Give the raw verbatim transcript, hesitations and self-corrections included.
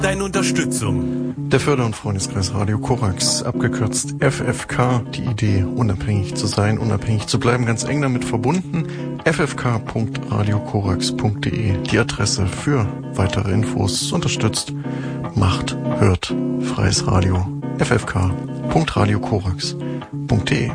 deine Unterstützung. Der Förder- und Freundeskreis Radio Korax, abgekürzt F F K, die Idee, unabhängig zu sein, unabhängig zu bleiben, ganz eng damit verbunden. f f k punkt radio korax punkt d e, die Adresse für weitere Infos, unterstützt, macht, hört, freies Radio, f f k punkt radio korax punkt d e.